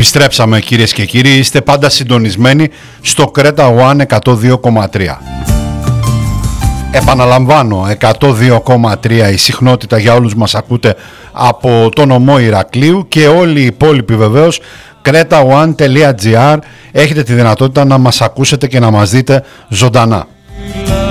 Επιστρέψαμε κυρίες και κύριοι, είστε πάντα συντονισμένοι στο Creta One 102,3. Επαναλαμβάνω, 102,3 η συχνότητα για όλους μας ακούτε από το νομό Ηρακλείου και όλοι οι υπόλοιποι βεβαίως cretaone.gr έχετε τη δυνατότητα να μας ακούσετε και να μας δείτε ζωντανά.